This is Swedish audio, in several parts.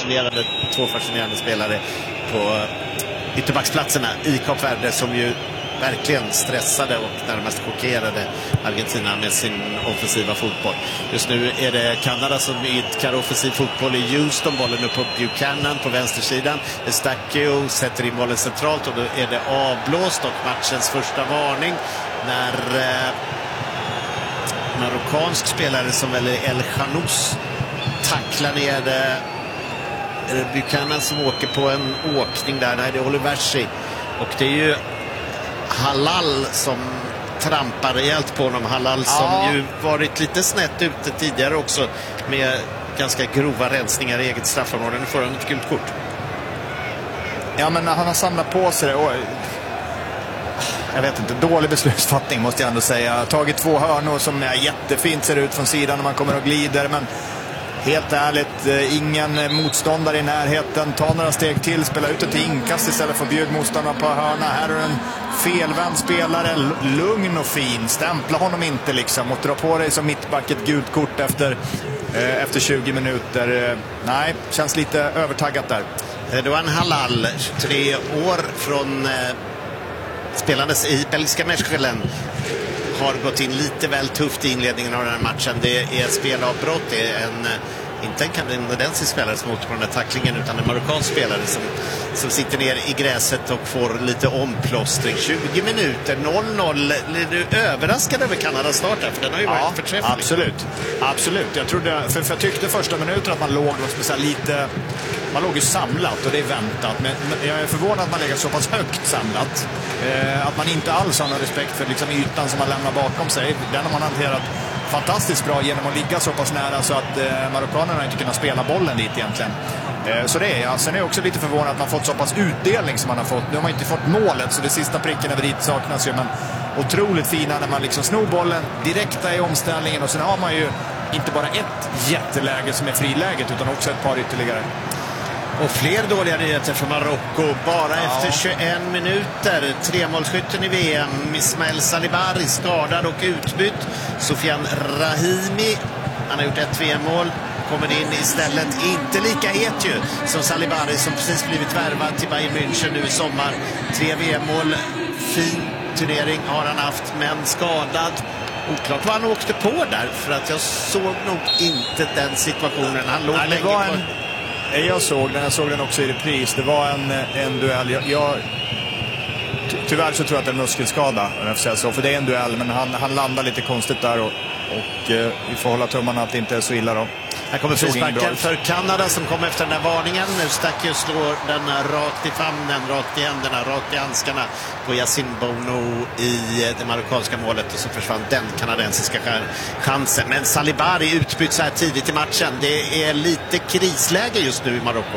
två fascinerande spelare på ytterbacksplatserna i Kap Verde, som ju verkligen stressade och närmast chockerade Argentina med sin offensiva fotboll. Just nu är det Kanada som idkar offensiv fotboll i Houston. Bollen upp på Buchanan på vänstersidan. Eustáquio sätter in bollen centralt och då är det avblåst och matchens första varning när marockansk spelare som väl är El Khanous tacklar ner Buchanan som åker på en åkning där. Nej, det är Oliversi. Och det är ju Halal som trampar rejält på honom. Halal som ju varit lite snett ute tidigare också med ganska grova rensningar i eget straffområde. Nu får han ett gult kort. Ja, men han har samlat på sig det och jag vet inte, dålig beslutsfattning måste jag ändå säga. Tagit 2 hörnor som är jättefint ser ut från sidan när man kommer och glider, men helt ärligt, ingen motståndare i närheten. Ta några steg till, spela ut ett inkast istället för att bjuda motståndarna på hörna. Här är en felvänd spelare, lugn och fin. Stämpla honom inte liksom och dra på dig som mittback ett gult kort efter 20 minuter. Nej, känns lite övertaggat där. Det var en Halal, 23 år från spelandes i belgiska Mechelen. Har gått in lite väl tufft i inledningen av den här matchen. Det är spelavbrott, det är inte en kanadensisk spelare som åker på den här tacklingen utan en marockansk spelare som sitter ner i gräset och får lite omplåstring. 20 minuter, 0-0. Är du överraskad över Kanadas start här? För den har ju varit förträfflig. Absolut. Jag trodde, för jag tyckte första minuter att man låg lite, man låg ju samlat och det är väntat. Men jag är förvånad att man lägger så pass högt samlat. Att man inte alls har någon respekt för liksom ytan som man lämnar bakom sig. Den har man hanterat fantastiskt bra genom att ligga så pass nära så att marockanerna inte kunnat spela bollen dit egentligen. Så det är jag. Sen är jag också lite förvånad att man fått så pass utdelning som man har fått. Nu har man inte fått målet så det sista pricken över dit saknas ju. Men otroligt fina när man liksom snor bollen direkta i omställningen och sen har man ju inte bara ett jätteläge som är friläget utan också ett par ytterligare. Och fler dåliga nyheter från Marocko. Bara efter 21 minuter. 3-målsskytten i VM. Ismael Salibari skadad och utbytt. Sofian Rahimi, han har gjort ett VM-mål. Kommer in istället. Inte lika het ju som Salibari som precis blivit värvad till Bayern München nu i sommar. 3 VM-mål. Fin turnering har han haft, men skadad. Oklart vad han åkte på där. För att jag såg nog inte den situationen. Han låg länge på. Jag såg den också i repris. Det var en duell. Tyvärr så tror jag att det är en muskelskada. För det är en duell, men han landar lite konstigt där. Och vi får hålla tummarna att det inte är så illa då. Här kommer frisparken för Kanada som kom efter den här varningen. Nu Eustáquio slår den rakt i famnen, rakt i händerna, rakt i handskarna på Yacine Bono i det marockanska målet. Och så försvann den kanadensiska chansen. Men Salibari utbytt så här tidigt i matchen. Det är lite krisläge just nu i Marocko.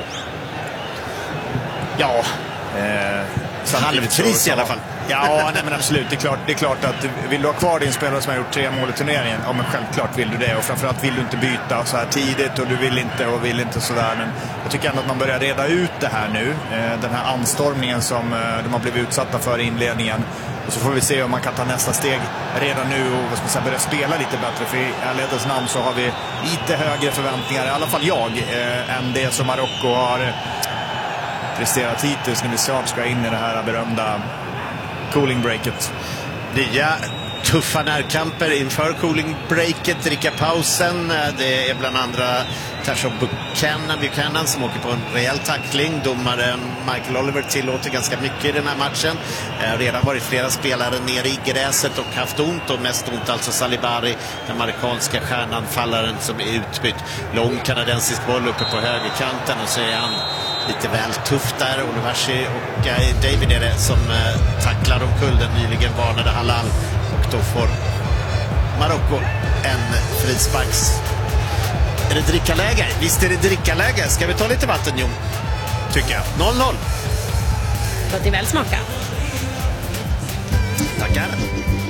Ja, halvkris i alla fall. Ja, nej, men absolut. Det är klart att vill du ha kvar din spelare som har gjort 3 mål i turneringen, ja men självklart vill du det. Och framförallt vill du inte byta så här tidigt och du vill inte sådär. Men jag tycker ändå att man börjar reda ut det här nu. Den här anstormningen som de har blivit utsatta för i inledningen. Och så får vi se om man kan ta nästa steg redan nu och börja spela lite bättre. För i ärlighetens namn så har vi lite högre förväntningar, i alla fall jag, än det som Marocko har presterat hittills när vi snart ska in i det här berömda cooling breaket. Nya tuffa närkamper inför cooling breaket, dricka pausen. Det är bland andra Tasha Buchanan som åker på en rejäl tackling. Domaren Michael Oliver tillåter ganska mycket i den här matchen. Redan varit flera spelare nere i gräset och haft ont, och mest ont alltså Salibari, den marockanska stjärnanfallaren som är utbytt. Lång kanadensisk boll uppe på högerkanten och så är han lite väl tufft där. Oliversi och David är det som tacklar omkull den nyligen varnade Halal, och då får Marocko en frisparks. Är det drickaläge? Visst är det drickaläge. Ska vi ta lite vatten, Jon? Tycker jag. 0-0. Låt det väl smaka. Tackar.